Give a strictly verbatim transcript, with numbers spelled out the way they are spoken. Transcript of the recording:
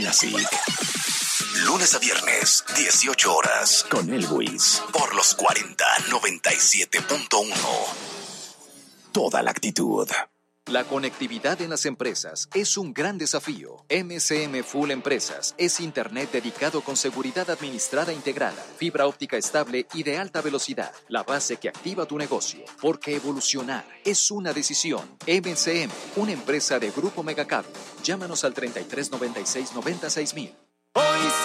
Classic. Lunes a viernes, dieciocho horas, con Elwis, por los cuarenta noventa y siete punto uno. Toda la actitud. La conectividad en las empresas es un gran desafío. M C M Full Empresas es Internet dedicado con seguridad administrada integrada, fibra óptica estable y de alta velocidad. La base que activa tu negocio. Porque evolucionar es una decisión. M C M, una empresa de Grupo Megacable. Llámanos al treinta y tres noventa y seis noventa y seis mil. Hoy